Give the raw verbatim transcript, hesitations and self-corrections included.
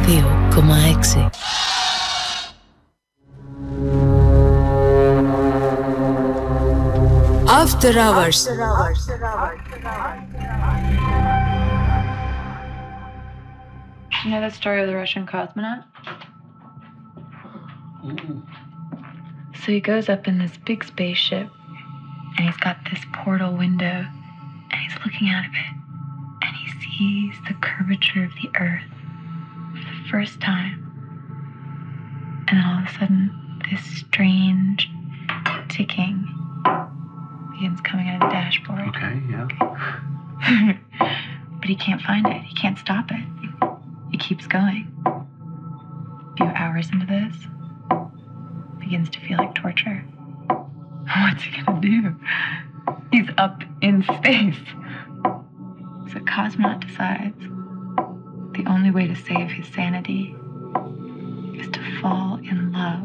δύο κόμμα έξι. After Hours. You know the story of the Russian cosmonaut? Mm. So he goes up in this big spaceship, and he's got this portal window, and he's looking out of it, and he sees the curvature of the Earth for the first time. And then all of a sudden, this strange ticking begins coming out of the dashboard. Okay, yeah. But he can't find it. He can't stop it. He keeps going. A few hours into this, begins to feel like torture. What's he gonna do? He's up in space. So Cosmonaut decides the only way to save his sanity is to fall in love